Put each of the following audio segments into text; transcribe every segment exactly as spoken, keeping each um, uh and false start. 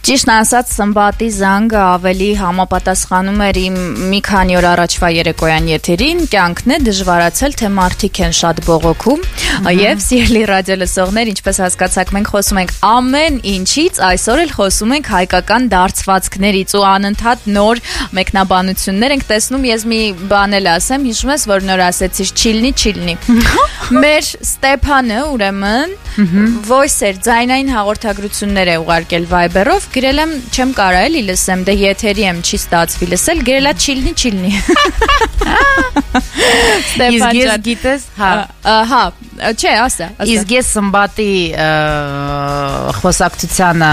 Ճիշտն ասած, Սմբատի զանգը ավելի համապատասխանում էր իմ մի քանի օր առաջվա երեկոյան եթերին, կյանքն է դժվարացել, թե մարդիկ են շատ բողոքում, եւ սիրելի ռադիոլսողներ, ինչպես հասկացաք, մենք խոսում ենք ամեն ինչից, այսօր էլ խոսում ենք հայկական դարձվածքներից ու անընդհատ նոր մեկնաբանություններ ենք տեսնում, ես մի բան էլ ասեմ, հիշում ես, որ նոր ասեցիր չիլնի, չիլնի։ Մեր Ստեփանը, ուրեմն, voice-էր, ձայնային հաղորդագրություններ է ուղարկել Viber-ով, գրել եմ, չեմ կարա էլի լսեմ, դե եթերի եմ, չի ստացվի լսել, գրել է չիլնի, չիլնի։ Իսկ ես գիտես, հա, հա, չէ, ասա, ասա։ Իսկ ես Սմբատի խոսակցությանը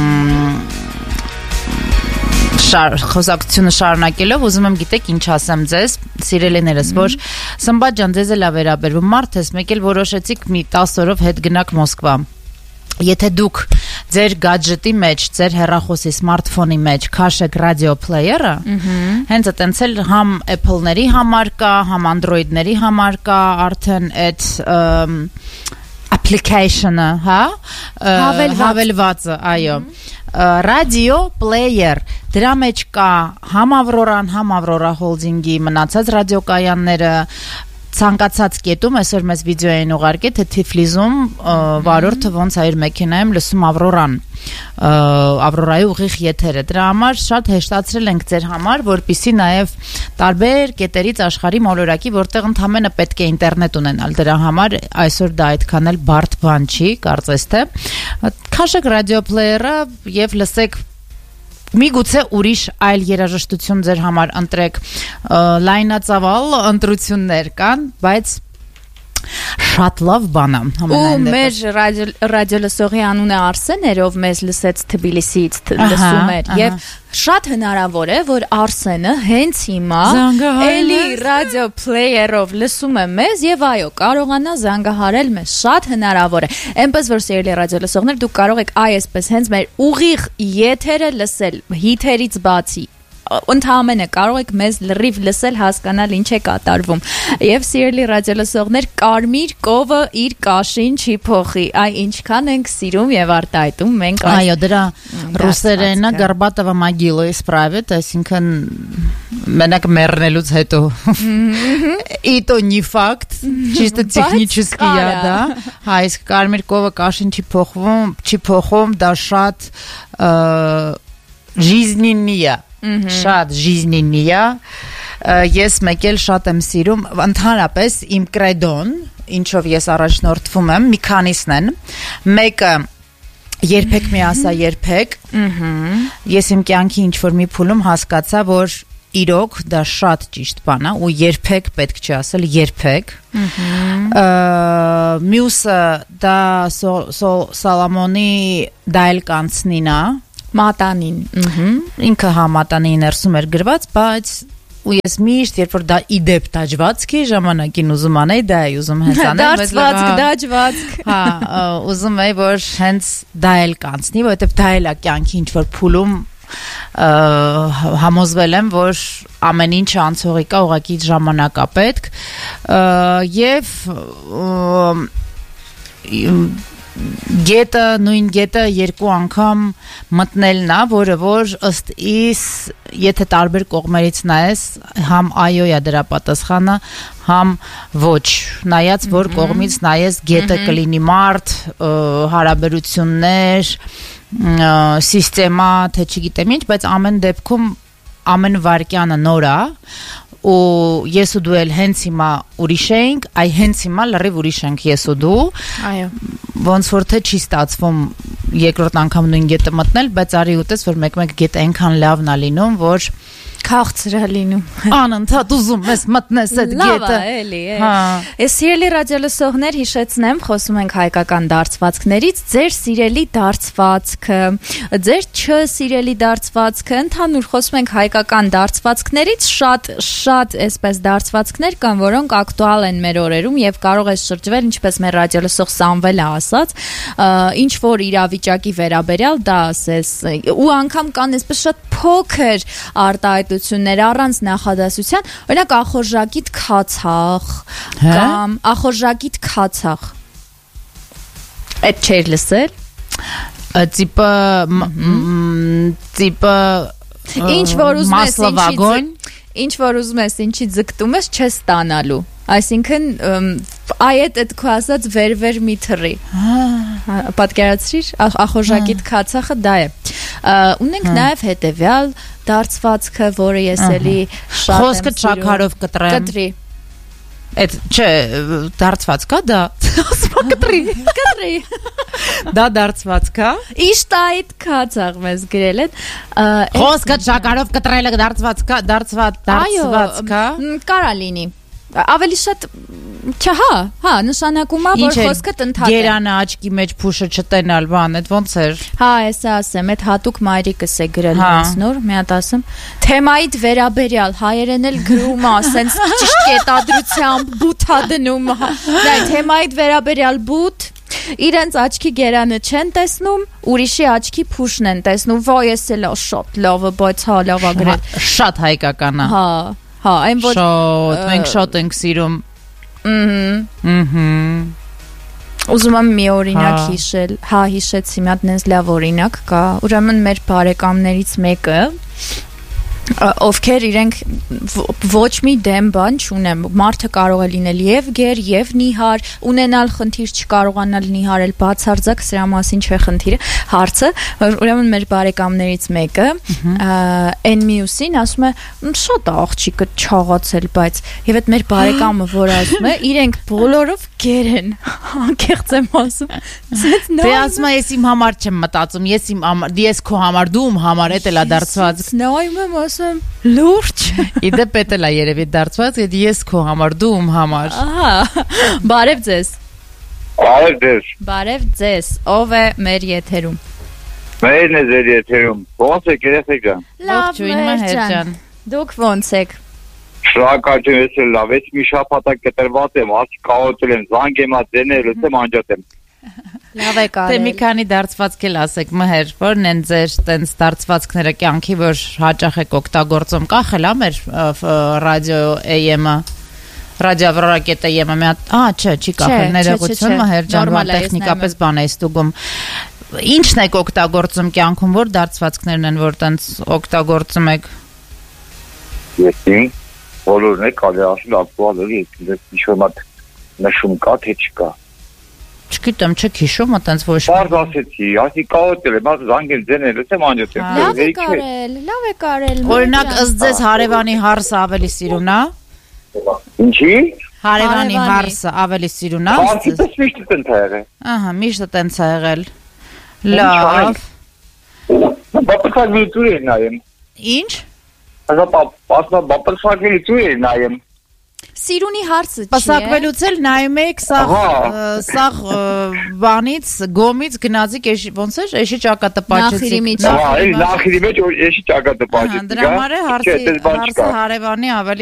խոսակցությունը շարունակելով ուզում եմ գիտեք ինչ ասեմ ձեզ սիրելիներս որ Սմբատ ջան ձեզ էլ ա վերաբերվում մարդ ես մեկ էլ որոշեցիք մի տասը օրով հետ գնաք Մոսկվա եթե դուք ձեր գադժետի մեջ ձեր հեռախոսի սմարթֆոնի մեջ քաշեք ռադիո փլեյերը հենց այտենց էլ համ Apple-ների համար կա համ Android-ների համար կա արդեն այդ application-ը հա հավելվածը այո ռադիո պլեյեր դրա մեջ կա համ Ավրորան համ Ավրորա հոլդինգի մնացած ռադիոկայանները ցանկացած կետում այսօր մեզ վիդեո են ուղարկել թե Թիֆլիզում վարորդը ոնց այր մեքենայում լսում Ավրորան Ավրորայի ուղիղ եթերը դրա համար շատ հեշտացրել ենք ձեր համար որպեսզի նաև տարբեր կետերից աշխարհի մոլորակի որտեղ ընդհանրապես պետք է ինտերնետ ունենալ դրա համար այսօր դա այդքան էլ բարդ բան չի կարծես թե քաշեք ռադիո պլեյերը եւ լսեք Միգուցե ուրիշ այլ երաժշտություն ձեր համար ընտրեք լայնածավալ ընտրություններ կան, բայց շատ լավ բան է ու մեր ռադիոլսողի անունը Արսեն էր, ով մեզ լսեց Թբիլիսիից լսում էր եւ շատ հնարավոր է, որ Արսենը հենց հիմա էլի ռադիո պլեյերով լսում է մեզ եւ այո, կարողանա զանգահարել մեզ, շատ հնարավոր է։ Այնպես որ սիրելի ռադիոլսողներ, դուք կարող եք այսպես հենց մեր ուղիղ եթերը լսել հիթերից բացի ընդհանրապես կարող եք մեզ լրիվ լսել հասկանալ ինչ է կատարվում եւ սիրելի ռադիոլսողներ կարմիր կովը իր կաշին չի փոխի այ ինչքան ենք սիրում եւ արտահայտում մենք այո դրա ռուսերենը Горбатова могила исправит այսինքն մենակ մեռնելուց հետո и то не факт чисто технически я да հա իսկ կարմիր կովը կաշին չի փոխվում չի փոխում դա շատ жизненная շատ жизненная ես մեկ էլ շատ եմ սիրում ընդհանրապես իմ կրեդոն ինչով ես առաջնորդվում եմ մի քանիսն են մեկը երբեք մի ասա երբեք ես իմ կյանքի ինչ որ մի փուլում հասկացա որ իրոք դա շատ ճիշտ բան է ու երբեք պետք չի ասել երբեք մյուսը դա Սոլոմոնի դայլ կանցնինա Մատանին, ինքը համատանի ներսում էր գրված, բայց ու ես միշտ երբ որ դա իդեպ դաջվածքի ժամանակին ուզում անեի, դա էի ուզում հենց անել, դաջվածք, դաջվածք։ Հա, ուզում էի որ հենց դա էլ կանցնի, որովհետև դա էլ է կյանքի ինչ որ փուլում համոզվել եմ, որ ամեն ինչ անցողի կա, ուղղակի ժամանակ է պետք, եւ գետը նույն գետը երկու անգամ մտնելն է, որը որ ըստ իս եթե տարբեր կողմերից նայես, համ այո է դրա պատասխանը, համ ոչ, նայած որ կողմից նայես գետը կլինի մարդ, հարաբերություններ, սիստեմա, թե չգիտեմ ինչ, բայց ամեն դեպքում ամեն վարկյանը նոր է ու ես ու դու էլ հենց հիմա ուրիշ ենք, այ հենց հիմա լրիվ ուրիշ ենք ես ու դու այո ոնց որ թե չի ստացվում երկրորդ անգամ նույն գետը մտնել, բայց արի ուտես որ մեկ-մեկ գետը այնքան լավն է լինում, որ քաղցր է լինում անընդհատ ուզում ես մտնես այդ գետը էլի է սիրելի ռադիոլսողներ հիշեցնեմ խոսում ենք հայկական դարձվածքներից ձեր սիրելի դարձվածքը ձեր չսիրելի դարձվածքը ընդհանուր խոսում ենք հայկական դարձվածքներից շատ շատ այսպես դարձվածքներ կան որոնք ակտուալ են մեր օրերում եւ կարող է շրջվել ինչպես մեր ռադիոլսող Սամվելը ասաց ինչ որ իրավիճակի վերաբերյալ դա ասես ու անգամ կան այսպես շատ փոքր արտահայտություններ առանց նախադասության, օրինակ ախորժակիտ քացախ կամ ախորժակիտ քացախ։ Այդ չէր լսել։ Տիպը տիպը ինչ որ ուզում ես, մասլավագոն, ինչ որ ուզում ես, ինչի ձգտում ես, չես ստանալու։ Այսինքն այդ այդ քո ասած վեր-վեր մի թռի։ Պատկերացրիր, ախորժակիտ քացախը դա է։ Ունենք նաև հետևյալ դարձվածքը, որը ես էլի շատ եմ խոսքը ճակարով կտրեմ։ Կտրի։ Այդ չէ, դարձված կա դա։ Ասма կտրի։ Կտրի։ Դա դարձված կա։ Իշտայիտ քացախ մեզ գրել են։ Խոսքը ճակարով կտրելը դարձված կա, դարձված դարձված կա։ Կարա լինի։ Ավելի շատ չհա, հա, նշանակում է, որ խոսքը տնթատ է։ Երանը աչքի մեջ փուշը չտենալ, բան, այդ ոնց էր։ Հա, էսա ասեմ, այդ հատուկ մայրիկս է գրել ինձ նոր, մի հատ ասեմ։ Թեմայիդ վերաբերյալ հայերեն էլ գրում է, ասենց ճիշտ կետադրությամբ բութա դնում։ Դա թեմայիդ վերաբերյալ բութ իրենց աչքի գերանը չեն տեսնում, ուրիշի աչքի փուշն են տեսնում։ Ոյ էս էլ շատ լավ է, բայց հա լավ է գրել։ Շատ հայկական է։ Հա, հա, այն որ շոտ, մենք շոտ ենք սիրում։ Ահա։ Ահա։ Ուզում եմ մի օրինակ հիշել, հա հիշեցի, մի հատ նենց լավ օրինակ կա։ Ուրեմն մեր բարեկամներից մեկը ովքեր իրենք ոչ մի դեմ բան չունեն, մարդը կարող է լինել եւ գեր, եւ նիհար, ունենալ խնդիր, չկարողանալ նիհարել, բացարձակ սրա մասին չէ խնդիրը, հարցը, ուրեմն մեր բարեկամներից մեկը այն մյուսին ասում է, շատ աղջիկը չաղացել, բայց եւ այդ մեր բարեկամը, որ ասում է, իրենք բոլորով գեր են, անկեղծ եմ ասում, դե ասում է, ես իմ համար չեմ մտածում, ես իմ ես քո համար, դու իմ համար, էդ էլա դարձված։ Նայում եմ լուրջ Իդեպ էտել է երևի դարձված, ես քո համար, դու իմ համար։ Ահա, բարև ձեզ։ Բարև ձեզ։ Բարև ձեզ, ով է մեր եթերում։ Մերն է ձեր եթերում, ոնց եք երեխեք ջան։ Լավ, մեր ջան, դուք ոնց եք։ Շնորհակալ եմ, ես էլ լավ, ես մի շաբաթակ կտրված եմ, աչք կաղոտել եմ, զանգ եմ ածենել, ուսեմ անջատեմ։ Լավ եք արել։ Դե մի քանի դարձվածք էլ ասեք, մհեր, որն են ձեր տենց դարձվածքները կյանքի, որ հաճախ եք օգտագործում, կախել է մեր ռադիո A M-ը, ռադիո Ավրորակետ A M-ը, մի հատ, ահա, չէ, չի կախել, ներողություն, մհեր ջան, որ տեխնիկապես բան է ստուգում։ Ինչն եք օգտագործում կյանքում, որ դարձվածքներն են, որ տենց օգտագործում եք։ Ես իմ բոլորն եք կարելի ասել ակտուալ էլի, ինչ-որ նշում կա, թե չկա։ Չգիտեմ, չեք հիշում, այտենց ոչ։ Բարձ ասեցի, ասի կաղոտել եմ, ասի զանգ եմ ձենել, ուսեմ անջատեմ։ Լավ եք արել, լավ եք արել։ Օրինակ, ըստ ձեզ հարևանի հարսը ավելի սիրուն է։ Ինչի։ Հարևանի հարսը ավելի սիրուն է։ Հարսը միշտ տենց է եղել։ Ահա, միշտ տենց է եղել։ Լավ։ Բապակալի դու ես նայեմ։ Ինչ։ Ասա բապակալի դու ես նայեմ։ Սիրունի հարցը չի է։ Պսակվելուց էլ նայում եք սաղ սաղ բանից գոմից գնացիք էշի ոնց էր էշի ճակատպաճեցիք։ Նախիրի մեջ էշի ճակատպաճեցիք։ Դրա համար է հարցը հարևանի ավելի